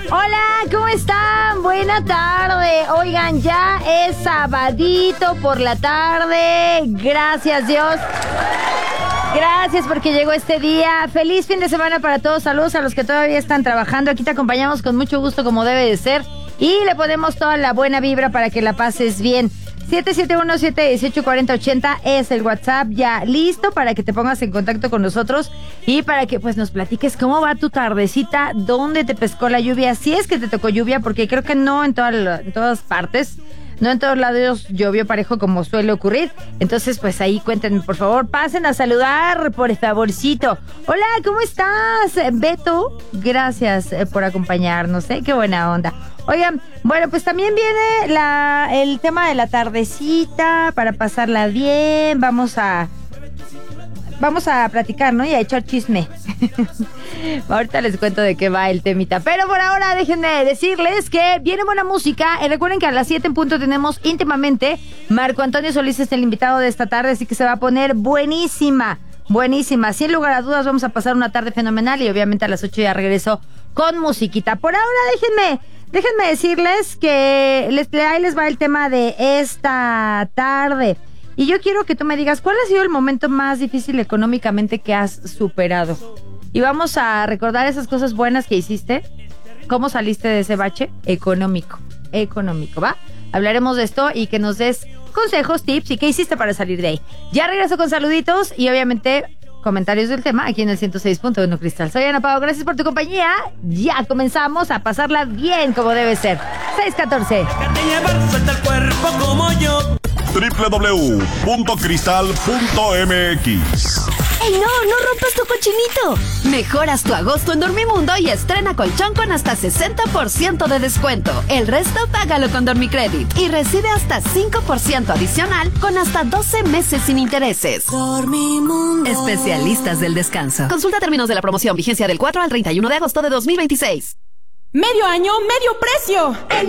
Hola, ¿cómo están? Buena tarde. Oigan, ya es sabadito por la tarde. Gracias, Dios. Gracias porque llegó este día. Feliz fin de semana para todos. Saludos a los que todavía están trabajando. Aquí te acompañamos con mucho gusto como debe de ser. Y le ponemos toda la buena vibra para que la pases bien. 771-718-4080 es el WhatsApp ya listo para que te pongas en contacto con nosotros y para que pues nos platiques cómo va tu tardecita, dónde te pescó la lluvia, si es que te tocó lluvia, porque creo que no en todas partes, no en todos lados llovió parejo como suele ocurrir. Entonces pues ahí cuéntenme, por favor, pasen a saludar, por favorcito. Hola, ¿cómo estás, Beto? Gracias por acompañarnos, qué buena onda. Oigan, bueno, pues también viene el tema de la tardecita para pasarla bien. Vamos a platicar, ¿no? Y a echar chisme. Ahorita les cuento de qué va el temita. Pero por ahora déjenme decirles que viene buena música. Recuerden que a las 7 en punto tenemos íntimamente. Marco Antonio Solís es el invitado de esta tarde, así que se va a poner buenísima. Buenísima. Sin lugar a dudas vamos a pasar una tarde fenomenal y obviamente a las 8 ya regreso con musiquita. Por ahora déjenme decirles que ahí les va el tema de esta tarde. Y yo quiero que tú me digas, ¿cuál ha sido el momento más difícil económicamente que has superado? Y vamos a recordar esas cosas buenas que hiciste. ¿Cómo saliste de ese bache? Económico, ¿va? Hablaremos de esto y que nos des consejos, tips y qué hiciste para salir de ahí. Ya regreso con saluditos y obviamente comentarios del tema aquí en el 106.1 Cristal. Soy Ana Pao, gracias por tu compañía. Ya comenzamos a pasarla bien como debe ser. 6:14. www.cristal.mx. ¡Ey, no rompas tu cochinito! Mejoras tu agosto en Dormimundo y estrena colchón con hasta 60% de descuento. El resto págalo con Dormicredit y recibe hasta 5% adicional con hasta 12 meses sin intereses. Dormimundo. Especialistas del descanso. Consulta términos de la promoción. Vigencia del 4 al 31 de agosto de 2026. Medio año, medio precio. En